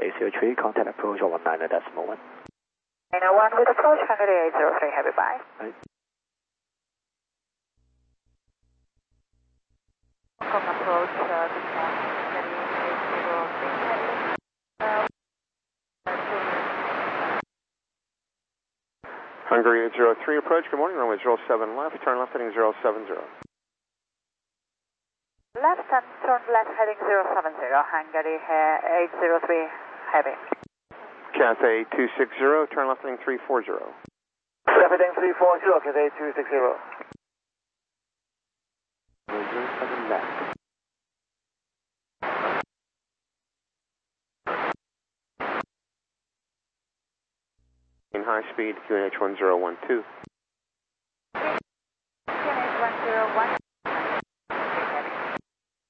803, contact approach 19.1. 901 with approach, Hungary 803, heavy bye. Right. Hong Kong approach, good morning, Hungary 803, heavy. Hungary 803, approach, good morning, runway 07 left, turn left heading 070. Left and turn left heading 070, Hungary 803, heavy. Cathay 260, turn left heading 340. Left heading 340, Cathay 260. 07 left. In high speed, QNH 1012. QNH 1012.